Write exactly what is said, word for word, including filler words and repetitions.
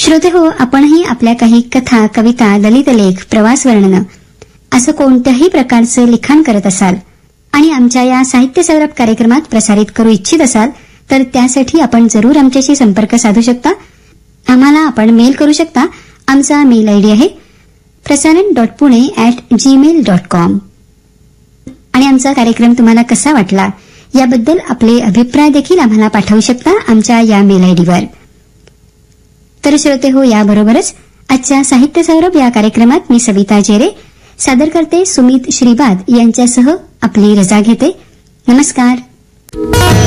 श्रोते हो, आपणही आपल्या काही कथा, कविता, ललित लेख, प्रवास वर्णन असं कोणत्याही प्रकारचं लिखाण करत असाल आणि आमच्या या साहित्य सौरभ कार्यक्रमात प्रसारित करू इच्छित असाल तर त्यासाठी आपण जरूर आमच्याशी संपर्क साधू शकता. आम्हाला आपण मेल करू शकता. आमचा मेल आयडी आहे प्रसारण dot Pune at Gmail dot com. आणि आमचा कार्यक्रम तुम्हाला कसा वाटला याबद्दल आपले अभिप्राय देखील आम्हाला पाठवू शकता आमच्या या मेल आयडीवर. तर श्रोते हो, याबरोबरच आजच्या साहित्य सौरभ या कार्यक्रमात मी सविता जेरे सादर करते सुमित श्रीपाद यांच्यासह आपली रजा घेते. नमस्कार.